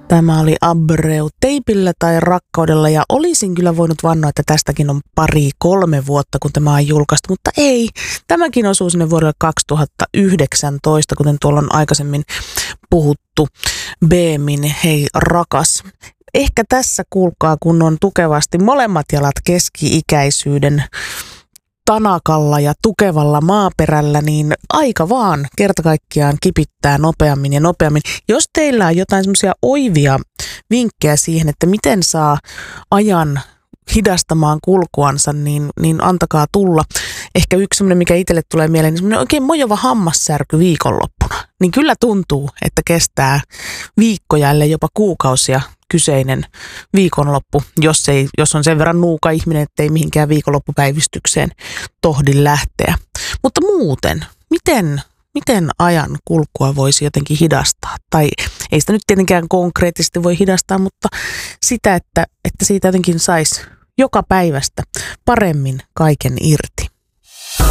Tämä oli Abreu teipillä tai rakkaudella ja olisin kyllä voinut vannoa, että tästäkin on 2-3 vuotta, kun tämä on julkaistu, mutta ei. Tämäkin osuu sinne vuodelle 2019, kuten tuolla on aikaisemmin puhuttu. Beemin Hei rakas. Ehkä tässä kuulkaa, kun on tukevasti molemmat jalat keski-ikäisyyden tanakalla ja tukevalla maaperällä, niin aika vaan kerta kaikkiaan kipittää nopeammin ja nopeammin. Jos teillä on jotain semmoisia oivia vinkkejä siihen, että miten saa ajan hidastamaan kulkuansa, niin antakaa tulla. Ehkä yksi semmoinen, mikä itselle tulee mieleen, niin semmoinen oikein mojova hammassärky viikonloppuna. Niin kyllä tuntuu, että kestää viikkoja, ellei jopa kuukausia kyseinen viikonloppu, jos on sen verran nuuka ihminen, ettei mihinkään viikonloppupäivystykseen tohdi lähteä. Mutta muuten, miten ajan kulkua voisi jotenkin hidastaa? Tai ei sitä nyt tietenkään konkreettisesti voi hidastaa, mutta sitä, että siitä jotenkin saisi joka päivästä paremmin kaiken irti.